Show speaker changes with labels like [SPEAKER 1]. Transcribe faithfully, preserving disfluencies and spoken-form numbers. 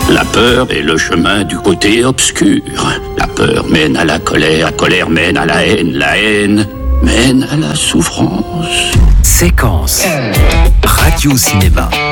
[SPEAKER 1] La peur est le chemin du côté obscur. La peur mène à la colère, la colère mène à la haine, la haine mène à la souffrance.
[SPEAKER 2] Séquence Radio Cinéma.